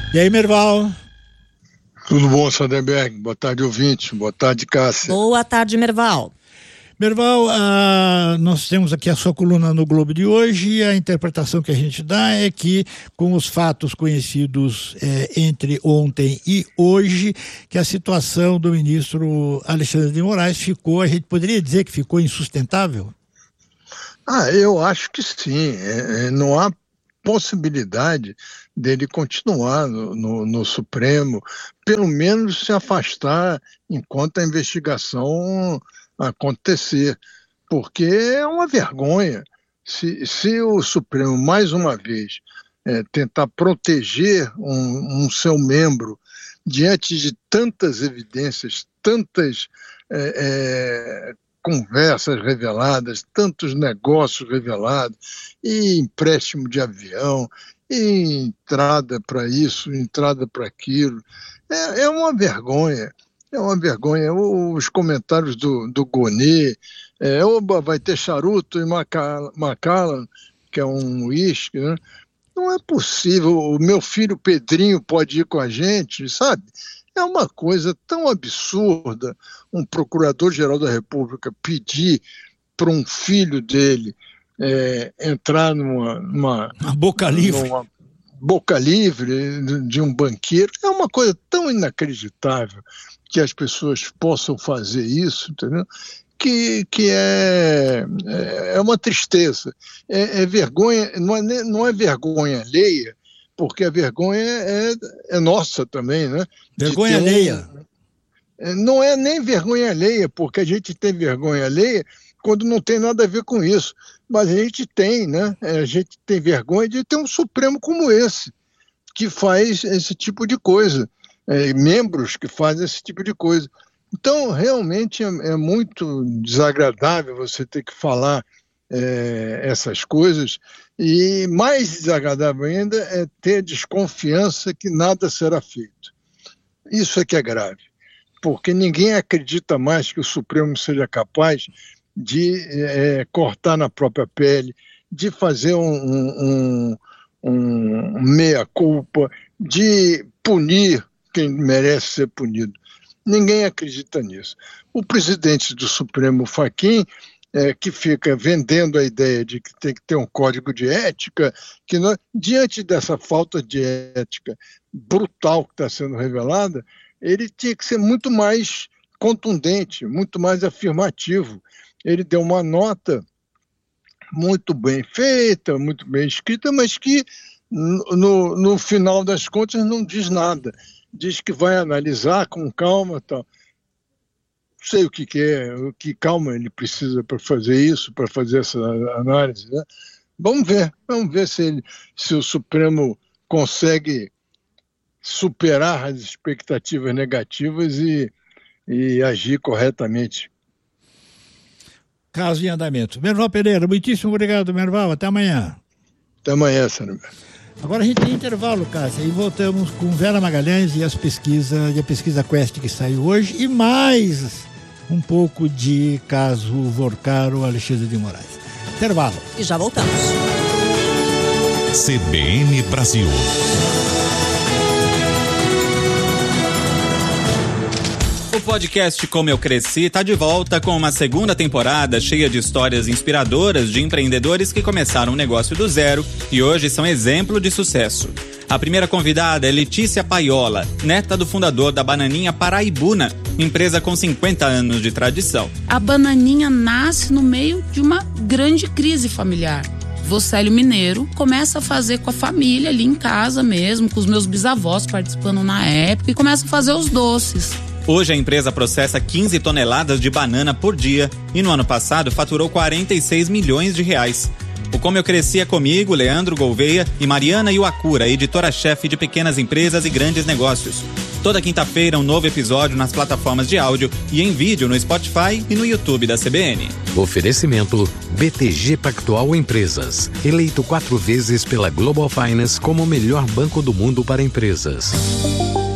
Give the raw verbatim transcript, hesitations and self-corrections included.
E aí, Merval? Tudo bom, Sadenberg? Boa tarde, ouvinte. Boa tarde, Cássia. Boa tarde, Merval. Merval, ah, nós temos aqui a sua coluna no Globo de hoje e a interpretação que a gente dá é que, com os fatos conhecidos eh, entre ontem e hoje, que a situação do ministro Alexandre de Moraes ficou, a gente poderia dizer que ficou insustentável? Ah, eu acho que sim. É, não há possibilidade dele continuar no, no, no Supremo, pelo menos se afastar enquanto a investigação acontecer, porque é uma vergonha se, se o Supremo, mais uma vez, é, tentar proteger um, um seu membro diante de tantas evidências, tantas é, é, conversas reveladas, tantos negócios revelados, e empréstimo de avião, e entrada para isso, entrada para aquilo. É, é uma vergonha, é uma vergonha. Os comentários do, do Gonê, é, oba, vai ter charuto e Macallan, que é um uísque, né? Não é possível, o meu filho Pedrinho pode ir com a gente, sabe? É uma coisa tão absurda um procurador-geral da República pedir para um filho dele é, entrar numa, numa, Uma boca livre. numa boca livre de um banqueiro. É uma coisa tão inacreditável que as pessoas possam fazer isso, entendeu? Que, que é, é uma tristeza. É, é vergonha, não é, não é vergonha alheia, porque a vergonha é, é nossa também, né? Vergonha alheia. Um, não é nem vergonha alheia, porque a gente tem vergonha alheia quando não tem nada a ver com isso. Mas a gente tem, né? A gente tem vergonha de ter um Supremo como esse, que faz esse tipo de coisa. É, membros que fazem esse tipo de coisa. Então, realmente é, é muito desagradável você ter que falar é, essas coisas, e mais desagradável ainda é ter desconfiança que nada será feito. Isso é que é grave, porque ninguém acredita mais que o Supremo seja capaz de é, cortar na própria pele, de fazer um, um, um, um meia-culpa, de punir quem merece ser punido. Ninguém acredita nisso. O presidente do Supremo, Fachin, é, que fica vendendo a ideia de que tem que ter um código de ética, que nós, diante dessa falta de ética brutal que está sendo revelada, ele tinha que ser muito mais contundente, muito mais afirmativo. Ele deu uma nota muito bem feita, muito bem escrita, mas que no, no final das contas não diz nada. Diz que vai analisar com calma, tal. Não sei o que, que é, o que calma ele precisa para fazer isso, para fazer essa análise, né? Vamos ver, vamos ver se, ele, se o Supremo consegue superar as expectativas negativas e, e agir corretamente. Caso em andamento. Merval Pereira, muitíssimo obrigado, Merval. Até amanhã. Até amanhã, Sérgio. Agora a gente tem intervalo, Cássia, e voltamos com Vera Magalhães e as pesquisas, e a pesquisa Quest que saiu hoje, e mais um pouco de caso Vorcaro Alexandre de Moraes. Intervalo. E já voltamos. C B N Brasil. O podcast Como Eu Cresci está de volta com uma segunda temporada cheia de histórias inspiradoras de empreendedores que começaram um negócio do zero e hoje são exemplo de sucesso. A primeira convidada é Letícia Paiola, neta do fundador da Bananinha Paraibuna, empresa com cinquenta anos de tradição. A Bananinha nasce no meio de uma grande crise familiar. Vocélio Mineiro começa a fazer com a família ali em casa mesmo, com os meus bisavós participando na época, e começa a fazer os doces. Hoje a empresa processa quinze toneladas de banana por dia e no ano passado faturou quarenta e seis milhões de reais. O Como Eu Cresci é comigo, Leandro Gouveia e Mariana Iwakura, editora-chefe de pequenas empresas e grandes negócios. Toda quinta-feira um novo episódio nas plataformas de áudio e em vídeo no Spotify e no YouTube da C B N. Oferecimento B T G Pactual Empresas, eleito quatro vezes pela Global Finance como o melhor banco do mundo para empresas.